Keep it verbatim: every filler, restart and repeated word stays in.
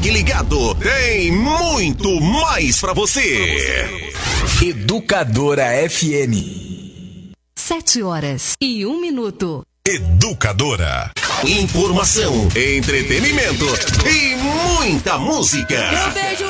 Fique ligado, tem muito mais pra você. Educadora F M. Sete horas e um minuto. Educadora. Informação, entretenimento e muita música. Eu vejo